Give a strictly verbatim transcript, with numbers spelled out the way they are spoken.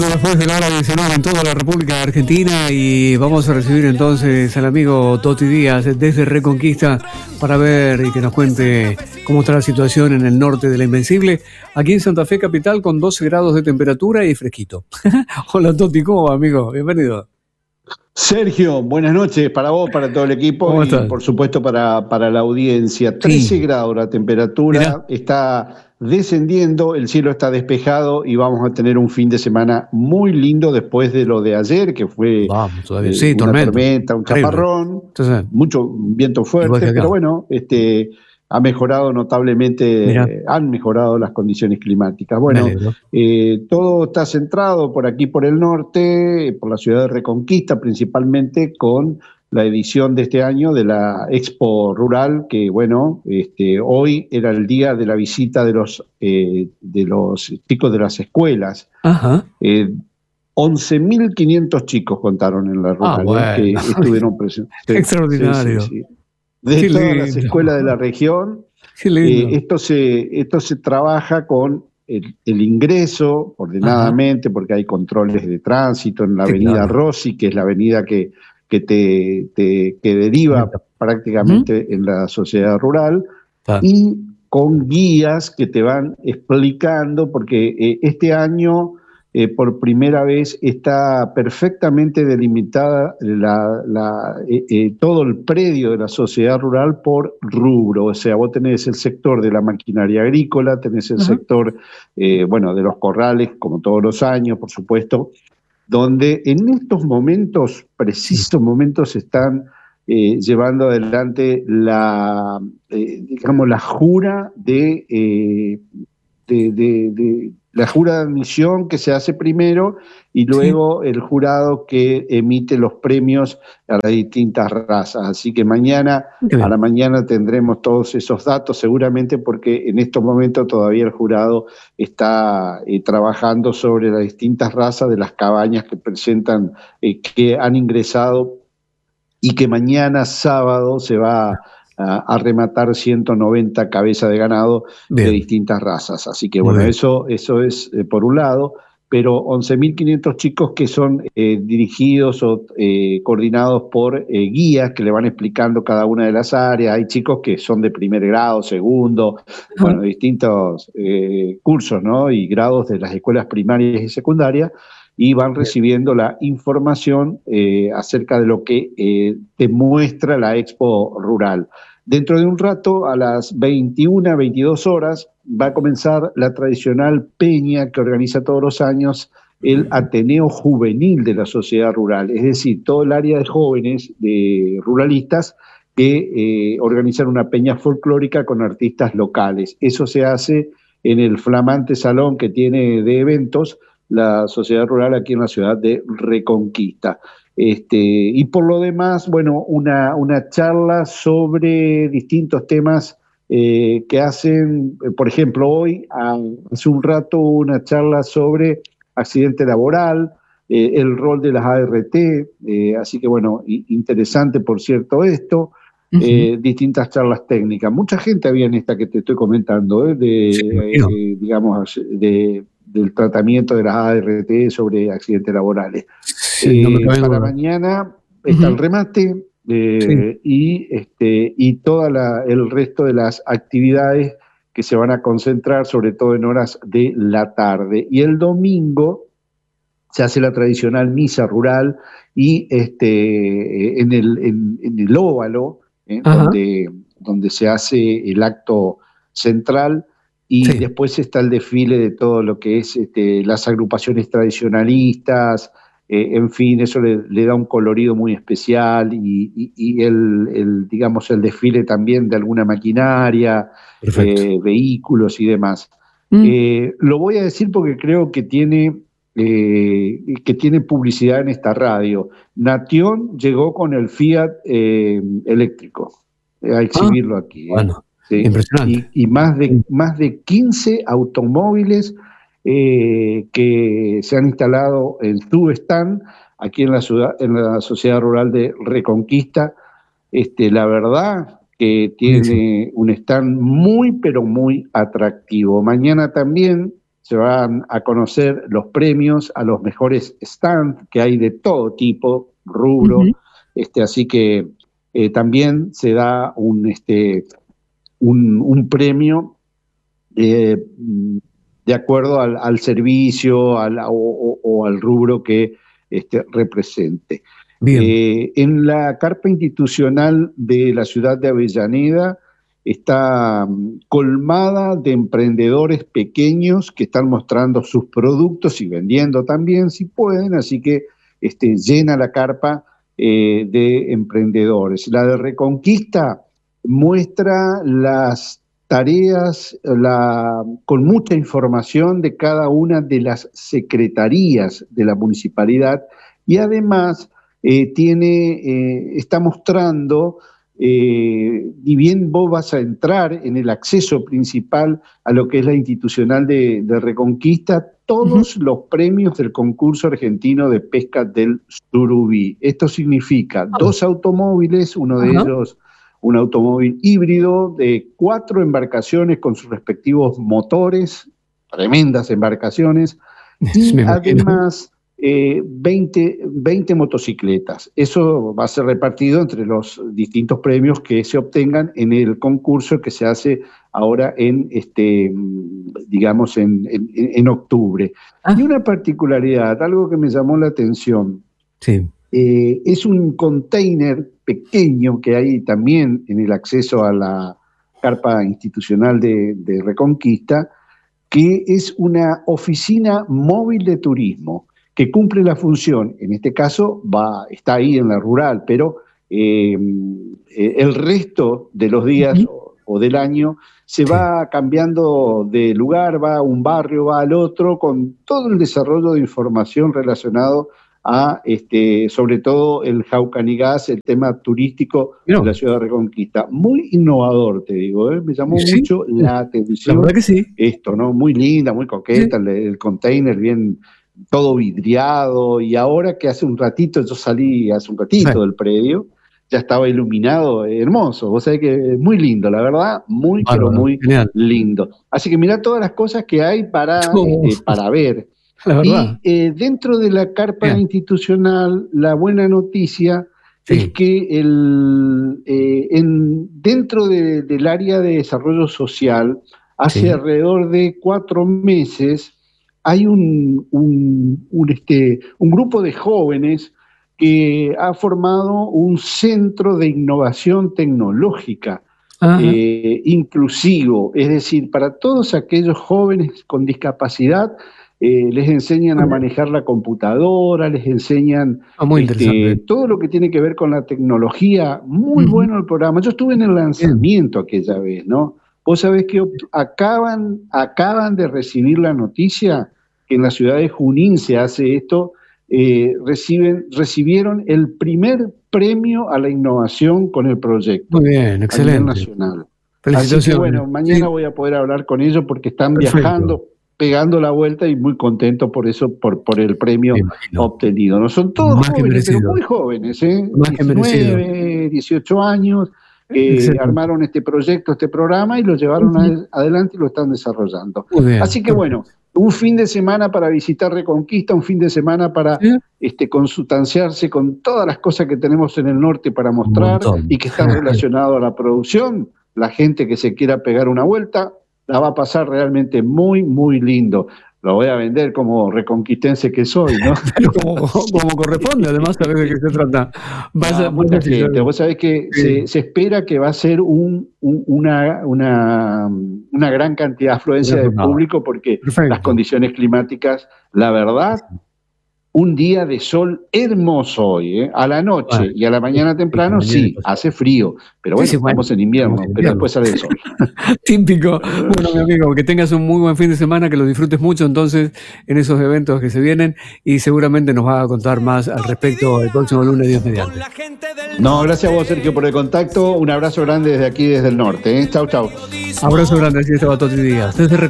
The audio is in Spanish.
Después de la hora diecinueve en toda la República Argentina y vamos a recibir entonces al amigo Toti Díaz desde Reconquista para ver y que nos cuente cómo está la situación en el norte de la Invencible, aquí en Santa Fe capital con doce grados de temperatura y fresquito. Hola Toti, ¿cómo va, amigo? Bienvenido. Sergio, buenas noches para vos, para todo el equipo y por supuesto para, para la audiencia. trece sí. grados la temperatura, Mirá. Está descendiendo, el cielo está despejado y vamos a tener un fin de semana muy lindo después de lo de ayer, que fue vamos, todavía. Eh, Sí, una tormenta. tormenta, un chaparrón, Entonces, mucho viento fuerte, pero bueno, este... ha mejorado notablemente, Mirá. han mejorado las condiciones climáticas. Bueno, eh, todo está centrado por aquí, por el norte, por la ciudad de Reconquista, principalmente con la edición de este año de la Expo Rural, que bueno, este, hoy era el día de la visita de los, eh, de los chicos de las escuelas. Ajá. Eh, once mil quinientos chicos contaron en la rural, ah, bueno. eh, que estuvieron presentes. Extraordinario. Sí, sí, sí. De Qué todas lindo. Las escuelas de la región, eh, esto, se, esto se trabaja con el, el ingreso ordenadamente, Ajá. porque hay controles de tránsito en la sí, avenida claro. Rossi, que es la avenida que, que, te, te, que deriva sí. prácticamente ¿Mm? En la sociedad rural, ah. y con guías que te van explicando, porque eh, este año... Eh, por primera vez está perfectamente delimitada la, la, eh, eh, todo el predio de la sociedad rural por rubro, o sea, vos tenés el sector de la maquinaria agrícola, tenés el uh-huh. sector, eh, bueno, de los corrales, como todos los años, por supuesto, donde en estos momentos, precisos momentos, están eh, llevando adelante la, eh, digamos, la jura de... Eh, de, de, de la jura de admisión que se hace primero y luego sí. el jurado que emite los premios a las distintas razas. Así que mañana, a la mañana tendremos todos esos datos, seguramente porque en estos momentos todavía el jurado está eh, trabajando sobre las distintas razas de las cabañas que presentan, eh, que han ingresado y que mañana sábado se va a a rematar ciento noventa cabezas de ganado bien. De distintas razas. Así que bueno, eso, eso es eh, por un lado, pero once mil quinientos chicos que son eh, dirigidos o eh, coordinados por eh, guías que le van explicando cada una de las áreas. Hay chicos que son de primer grado, segundo, uh-huh. bueno, distintos eh, cursos, ¿no? Y grados de las escuelas primarias y secundarias, y van recibiendo la información eh, acerca de lo que eh, te muestra la Expo Rural. Dentro de un rato, a las veintiuna, veintidós horas, va a comenzar la tradicional peña que organiza todos los años el Ateneo Juvenil de la Sociedad Rural, es decir, todo el área de jóvenes de ruralistas que eh, organizan una peña folclórica con artistas locales. Eso se hace en el flamante salón que tiene de eventos la Sociedad Rural aquí en la ciudad de Reconquista. Este, y por lo demás, bueno, una, una charla sobre distintos temas eh, que hacen, por ejemplo, hoy, hace un rato, una charla sobre accidente laboral, eh, el rol de las A R T, eh, así que bueno, interesante por cierto esto, uh-huh. eh, distintas charlas técnicas. Mucha gente había en esta que te estoy comentando, eh, de, sí, eh, digamos, de... del tratamiento de las A R T sobre accidentes laborales. Sí, eh, no para bueno. Mañana está uh-huh. el remate eh, sí. y, este, y todo el resto de las actividades que se van a concentrar sobre todo en horas de la tarde. Y el domingo se hace la tradicional misa rural y este, en, el, en, en el óvalo, eh, uh-huh. donde, donde se hace el acto central. Y sí. después está el desfile de todo lo que es este, las agrupaciones tradicionalistas, eh, en fin, eso le, le da un colorido muy especial y, y, y el, el, digamos, el desfile también de alguna maquinaria, eh, vehículos y demás. Mm. Eh, lo voy a decir porque creo que tiene, eh, que tiene publicidad en esta radio. Nation llegó con el Fiat eh, eléctrico, eh, a exhibirlo ah, aquí. Eh. Bueno. Sí, impresionante. Y, y más, de, más de quince automóviles eh, que se han instalado en su stand aquí en la, ciudad, en la Sociedad Rural de Reconquista. Este, la verdad que tiene sí. un stand muy, pero muy atractivo. Mañana también se van a conocer los premios a los mejores stands, que hay de todo tipo, rubro, uh-huh. este, así que eh, también se da un, este, un, un premio eh, de acuerdo al, al servicio al, o, o, o al rubro que este, represente. Eh, en la carpa institucional de la ciudad de Avellaneda está colmada de emprendedores pequeños que están mostrando sus productos y vendiendo también si pueden, así que este, llena la carpa eh, de emprendedores. La de Reconquista muestra las tareas la, con mucha información de cada una de las secretarías de la municipalidad y además eh, tiene, eh, está mostrando, eh, y bien vos vas a entrar en el acceso principal a lo que es la institucional de, de Reconquista, todos uh-huh. los premios del concurso argentino de pesca del Surubí. Esto significa uh-huh. dos automóviles, uno de uh-huh. ellos un automóvil híbrido de cuatro embarcaciones con sus respectivos motores, tremendas embarcaciones, y además eh, veinte, veinte motocicletas. Eso va a ser repartido entre los distintos premios que se obtengan en el concurso que se hace ahora en, este, digamos, en, en, en octubre. Ah. Y una particularidad, algo que me llamó la atención, sí. eh, es un container pequeño que hay también en el acceso a la carpa institucional de, de Reconquista, que es una oficina móvil de turismo que cumple la función, en este caso va, está ahí en la rural, pero eh, el resto de los días uh-huh. o, o del año se va cambiando de lugar, va a un barrio, va al otro, con todo el desarrollo de información relacionado a, este, sobre todo, el Jaucanigás, el tema turístico no. de la ciudad de Reconquista. Muy innovador, te digo, ¿eh? Me llamó ¿Sí? mucho la atención. La verdad que sí. Esto, ¿no? Muy linda, muy coqueta, sí. el, el container bien, todo vidriado, y ahora que hace un ratito, yo salí hace un ratito sí. del predio, ya estaba iluminado, hermoso. Vos sabés que es muy lindo, la verdad, muy, bueno, pero muy genial. lindo. Así que mirá todas las cosas que hay para, oh. eh, para ver. Y eh, dentro de la carpa Bien. institucional, la buena noticia sí. es que el, eh, en, dentro de, del área de desarrollo social, hace sí. alrededor de cuatro meses, hay un, un, un, este, un grupo de jóvenes que ha formado un centro de innovación tecnológica eh, inclusivo, es decir, para todos aquellos jóvenes con discapacidad. Eh, les enseñan a manejar la computadora, les enseñan oh, muy este, todo lo que tiene que ver con la tecnología. Muy uh-huh. bueno el programa. Yo estuve en el lanzamiento Bien. aquella vez, ¿no? Vos sabés que acaban, acaban de recibir la noticia que en la ciudad de Junín se hace esto, eh, reciben, recibieron el primer premio a la innovación con el proyecto. Muy bien, excelente. A nivel nacional. Así que bueno, mañana sí. voy a poder hablar con ellos porque están Perfecto. viajando, pegando la vuelta y muy contento por eso, por, por el premio obtenido. No son todos Más jóvenes, pero muy jóvenes, ¿eh? Más diecinueve, dieciocho años, que eh, armaron este proyecto, este programa y lo llevaron uh-huh. a, adelante y lo están desarrollando. Así que bueno, un fin de semana para visitar Reconquista, un fin de semana para ¿Sí? este, consustanciarse con todas las cosas que tenemos en el norte para mostrar y que están relacionadas a la producción. La gente que se quiera pegar una vuelta, la va a pasar realmente muy, muy lindo. Lo voy a vender como reconquistense que soy, ¿no? Pero como, como corresponde, además, sabés de qué se trata. Vas no, a mucha gente. Vos sabés que sí. se, se espera que va a ser un, un, una, una, una gran cantidad de afluencia de público porque Perfecto. las condiciones climáticas, la verdad, un día de sol hermoso hoy, ¿eh? A la noche bueno, y a la mañana temprano, sí, hace frío, pero bueno, sí, sí, bueno estamos en invierno, estamos en invierno, pero después sale el sol. Típico. Bueno, mi amigo, que tengas un muy buen fin de semana, que lo disfrutes mucho entonces en esos eventos que se vienen y seguramente nos vas a contar más al respecto el próximo lunes, Dios mediante. No, gracias a vos, Sergio, por el contacto. Un abrazo grande desde aquí, desde el norte, ¿eh? Chau, chau. Abrazo grande, así estaba Toti Díaz. Desde